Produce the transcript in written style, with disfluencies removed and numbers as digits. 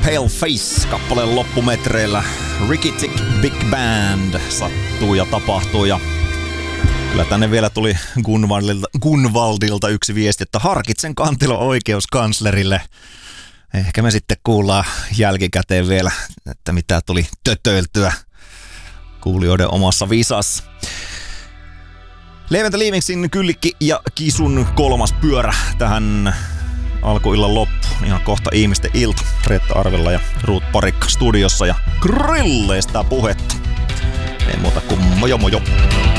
Pale Face kappaleen loppumetreillä. Ricky Tick Big Band sattuu ja tapahtuu ja kyllä tänne vielä tuli Gunvaldilta yksi viesti, että harkitsen kantelon oikeuskanslerille. Ehkä me sitten kuullaan jälkikäteen vielä, että mitä tuli tötöiltyä kuulijoiden omassa visassa. Leventä Leavingsin Kyllikki ja Kisun kolmas pyörä tähän alkuillan loppu. Ihan kohta ihmisten ilta. Reetta Arvella ja Ruut Parikka studiossa ja grilleistä puhetta. Ei muuta kuin mojo mojo.